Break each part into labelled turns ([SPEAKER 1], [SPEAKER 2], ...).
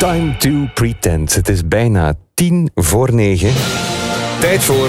[SPEAKER 1] Time to Pretend. Het is bijna 9:10. Tijd voor...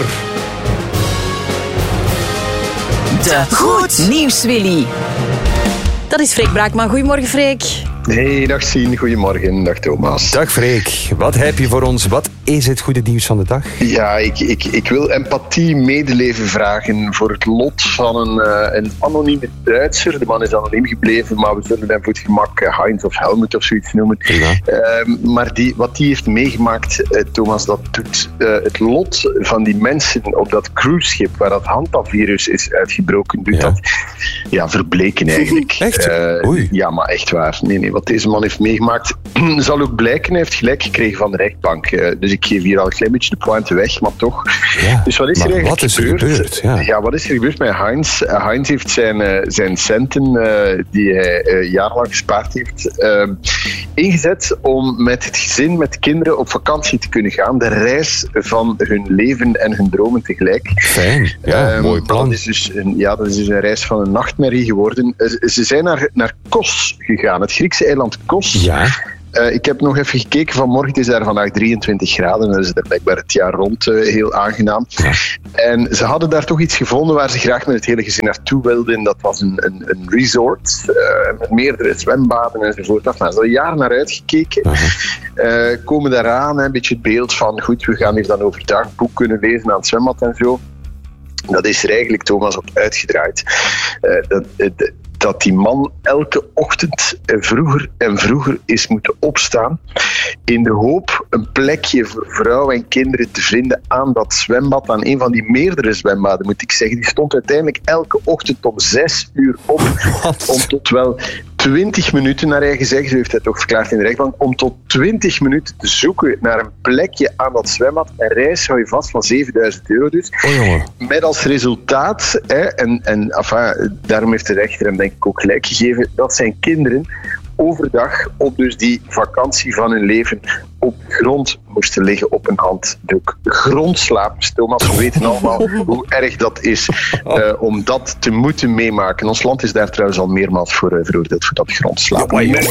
[SPEAKER 2] De Goed Nieuws Willy. Dat is Freek Braakman. Goedemorgen, Freek.
[SPEAKER 3] Hey, dag Sien. Goedemorgen. Dag Thomas.
[SPEAKER 1] Dag Freek. Wat heb je voor ons? Wat is het goede nieuws van de dag?
[SPEAKER 3] Ja, ik wil empathie, medeleven vragen voor het lot van een anonieme Duitser. De man is anoniem gebleven, maar we zullen hem voor het gemak Heinz of Helmut of zoiets noemen. Maar wat die heeft meegemaakt, Thomas, dat doet het lot van die mensen op dat cruiseschip waar dat Hanta-virus is uitgebroken, doet dat verbleken eigenlijk.
[SPEAKER 1] Echt? Oei.
[SPEAKER 3] Ja, maar echt waar. Nee. Wat deze man heeft meegemaakt zal ook blijken. Hij heeft gelijk gekregen van de rechtbank. Dus ik geef hier al een klein beetje de pointe weg, maar toch. Ja, dus wat is er eigenlijk gebeurd? Ja, wat is er gebeurd met Heinz? Heinz heeft zijn centen die hij jarenlang gespaard heeft ingezet om met het gezin, met de kinderen op vakantie te kunnen gaan. De reis van hun leven en hun dromen tegelijk.
[SPEAKER 1] Fijn, ja, mooi plan.
[SPEAKER 3] Dat is dus een reis van een nachtmerrie geworden. Ze zijn naar Kos gegaan, het Griekse eiland Kos.
[SPEAKER 1] Ja.
[SPEAKER 3] Ik heb nog even gekeken, vanmorgen is daar vandaag 23 graden. Dat is er blijkbaar het jaar rond heel aangenaam. Ja. En ze hadden daar toch iets gevonden waar ze graag met het hele gezin naartoe wilden. Dat was een resort met meerdere zwembaden enzovoort. Daar hebben ze al jaren naar uitgekeken. Komen daaraan, een beetje het beeld van, goed, we gaan hier dan overdag boek kunnen lezen aan het zwembad en zo. Dat is er eigenlijk, Thomas, op uitgedraaid. Dat die man elke ochtend vroeger en vroeger is moeten opstaan in de hoop een plekje voor vrouwen en kinderen te vinden aan dat zwembad, aan een van die meerdere zwembaden, moet ik zeggen. Die stond uiteindelijk elke ochtend om 6 uur op om tot wel 20 minuten, naar eigen zeggen, zo heeft hij toch verklaard in de rechtbank, om tot 20 minuten te zoeken naar een plekje aan dat zwembad. Een reis hou je vast van €7.000 dus. Met als resultaat, daarom heeft de rechter hem denk ik ook gelijk gegeven, dat zijn kinderen overdag op dus die vakantie van hun leven op de grond moesten liggen op een handdoek. Grondslaap, Thomas, we weten allemaal hoe erg dat is om dat te moeten meemaken. Ons land is daar trouwens al meermaals voor veroordeeld voor dat grondslaap.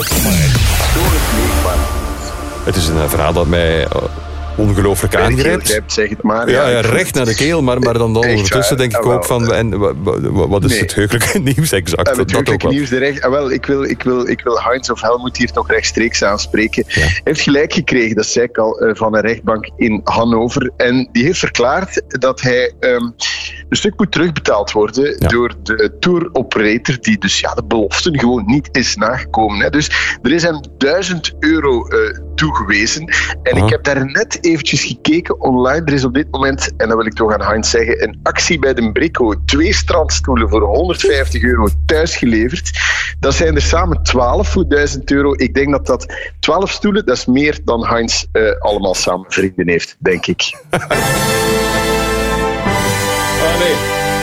[SPEAKER 1] Het is een verhaal dat mij ongelooflijk aangrijpt.
[SPEAKER 3] Zeg het maar.
[SPEAKER 1] Ja, recht naar de keel, maar dan ondertussen denk ik ook van, en wat is het heugelijke nieuws exact?
[SPEAKER 3] Het heugelijke nieuws, ik wil Heinz of Helmut hier toch rechtstreeks aanspreken. Ja. Hij heeft gelijk gekregen, dat zei ik al, van een rechtbank in Hannover. En die heeft verklaard dat hij een stuk moet terugbetaald worden door de tour operator, die dus de beloften gewoon niet is nagekomen. Hè. Dus er is hem €1.000 toegewezen. En ik heb daar net eventjes gekeken online. Er is op dit moment, en dat wil ik toch aan Heinz zeggen, een actie bij de Brico. 2 strandstoelen voor €150 thuisgeleverd. Dat zijn er samen 12 voor €1.000. Ik denk dat 12 stoelen, dat is meer dan Heinz allemaal samen vrienden heeft, denk ik.
[SPEAKER 1] Nee.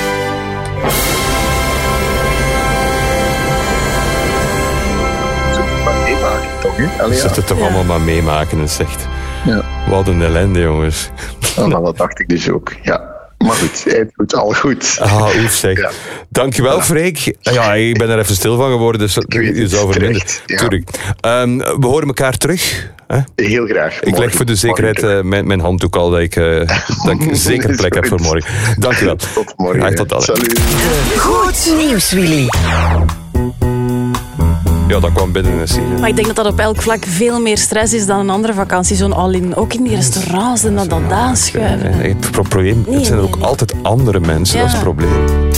[SPEAKER 1] Je zit het toch allemaal maar meemaken en zegt. Ja. Wat een ellende, jongens.
[SPEAKER 3] Dat dacht ik dus ook, ja. Maar goed, het doet al goed.
[SPEAKER 1] Oef zeg. Ja. Dankjewel, Freek. Ja, ik ben er even stil van geworden, dus je zou verminderen. Tuurlijk. We horen elkaar terug.
[SPEAKER 3] Heel graag.
[SPEAKER 1] Ik leg voor de zekerheid mijn handdoek al dat ik zeker plek heb voor morgen. Dankjewel.
[SPEAKER 3] Tot morgen.
[SPEAKER 1] Graag tot dan.
[SPEAKER 2] Goed nieuws, Willy.
[SPEAKER 1] Ja, dat kwam binnen in de serie.
[SPEAKER 2] Maar ik denk dat op elk vlak veel meer stress is dan een andere vakantie. Zo'n all-in, ook in die restaurants en dat aanschuiven.
[SPEAKER 1] Het probleem zijn er ook altijd andere mensen, dat is het probleem.